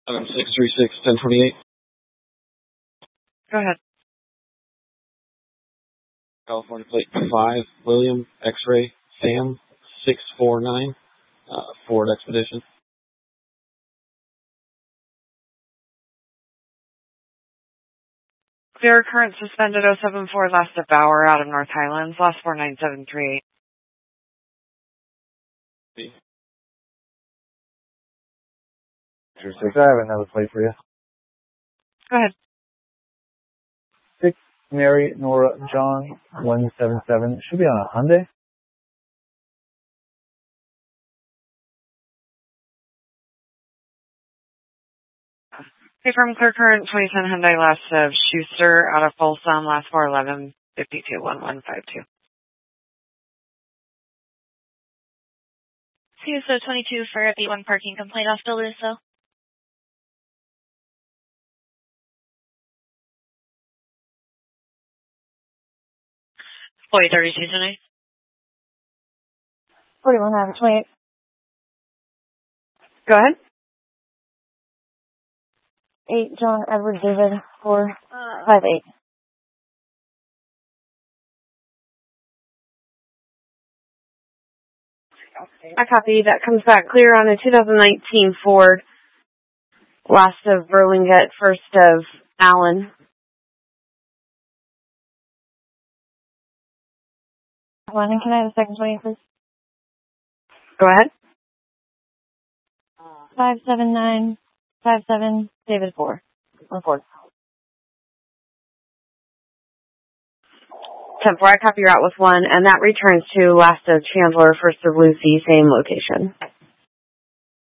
636-1028. Go ahead. California plate 5, William, X-ray, Sam, 649, Ford Expedition. Clear current suspended 074 last of Bauer out of North Highlands, last 49738. Sure, 6. I have another plate for you. Go ahead. 6, Mary, Nora, John, 177. Should be on a Hyundai. Confirm clear current 2010 Hyundai last of Schuster out of Folsom, last 411-52-1152. CUSO 22 for a B1 parking complaint off Deluso. Boy, 32 tonight. 41 out of 28. Go ahead. 8, John Edward David, 458. I copy. That comes back clear on a 2019 Ford. Last of Burlingame, first of Allen. Hold on, can I have a second 20, please? Go ahead. 57957 David 4. 14. 10-4, I copy you're out with 1, and that returns to last of Chandler, first of Lucy, same location.